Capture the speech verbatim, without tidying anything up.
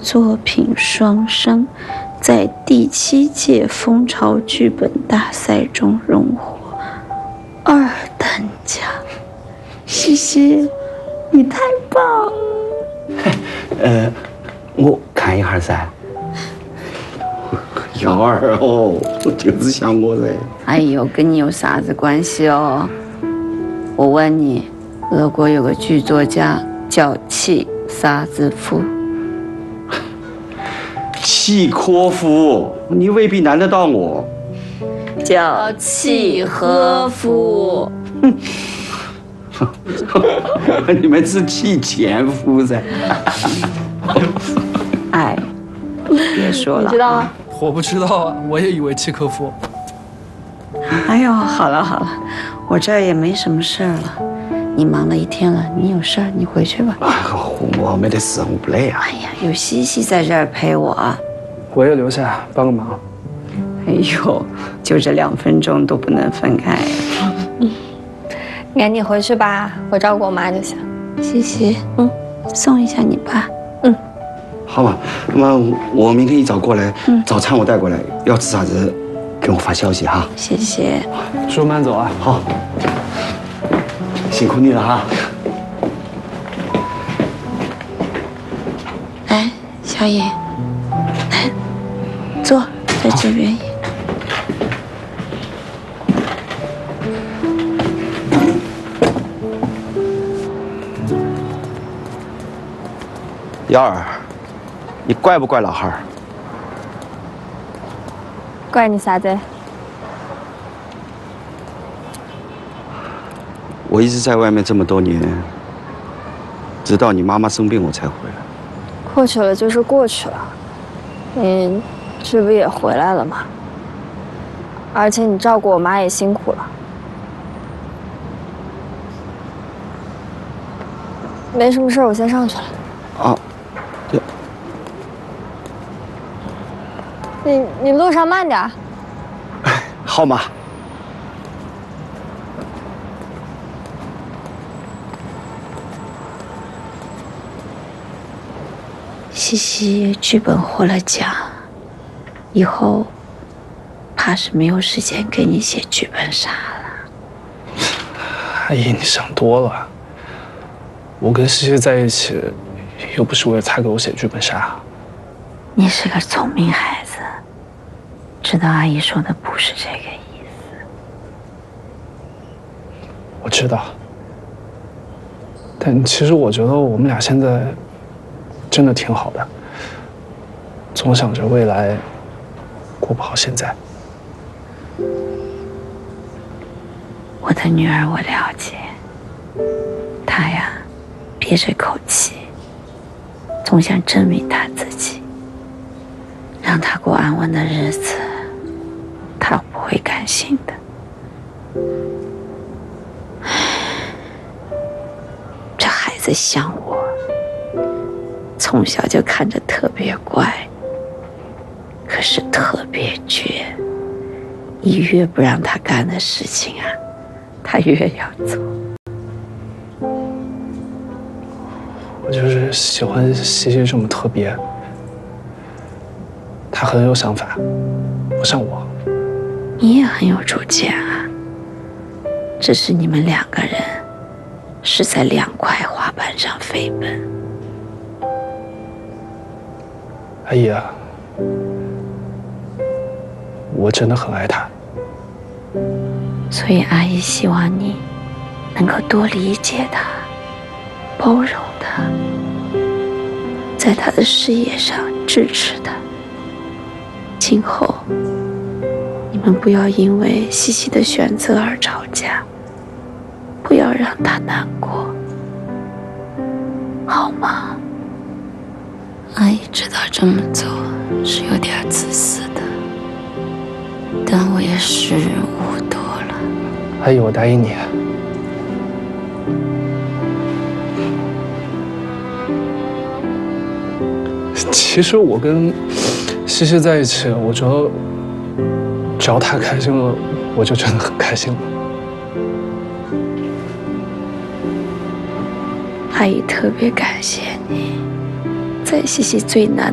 作品双生，在第七届蜂巢剧本大赛中荣获二等奖。西西，你太棒了！ 呃，我看一下噻。幺儿哦，就是像我噻。 哎呦，跟你有啥子关系哦？我问你，俄国有个剧作家叫契沙兹夫。 契科夫，你未必难得到我。 叫契诃夫。 你们是契前夫噻。 哎，别说了， 你知道吗？ 我不知道啊，我也以为契诃夫。 哎呦，好了好了，我这儿也没什么事儿了。你忙了一天了，你有事儿你回去吧。 哎呦，我没得事，我不累啊。 哎呀，有西西在这儿陪我。 我也留下帮个忙。 哎呦，就这两分钟都不能分开。 嗯，赶紧回去吧，我照顾我妈就行。 西西，嗯，送一下你爸。 嗯， 好嘛，那么我明天一早过来，嗯，早餐我带过来，要吃啥子给我发消息哈。 谢谢。 叔慢走啊。 好，辛苦你了哈。 来，小野，来，坐在这边。 幺儿，你怪不怪老汉儿？ 怪你啥子？ 我一直在外面这么多年，直到你妈妈生病我才回来。 过去了就是过去了，你这不也回来了吗？而且你照顾我妈也辛苦了。没什么事，我先上去了。 啊，对。 你你路上慢点。 好嘛。 西西剧本获了奖，以后怕是没有时间给你写剧本杀了。 阿姨，你想多了。我跟西西在一起，又不是为了他给我写剧本杀。 你是个聪明孩子，知道阿姨说的不是这个意思。 我知道，但其实我觉得我们俩现在真的挺好的，总想着未来，过不好现在。 我的女儿我了解，她呀憋着口气，总想证明她自己，让她过安稳的日子，她不会甘心的。这孩子像我，从小就看着特别乖，可是特别倔。你越不让他干的事情啊，他越要做。 我就是喜欢西西这么特别，她很有想法，不像我。 你也很有主见啊，只是你们两个人是在两块滑板上飞奔。 阿姨啊，我真的很爱她。 所以阿姨希望你能够多理解她，包容她，在她的事业上支持她。今后你们不要因为西西的选择而吵架，不要让她难过，好吗？阿姨知道这么做是有点自私的，但我也时日无多了。 阿姨，我答应你。其实我跟西西在一起，我觉得只要她开心了，我就真的很开心了。 阿姨特别感谢你，在西西最难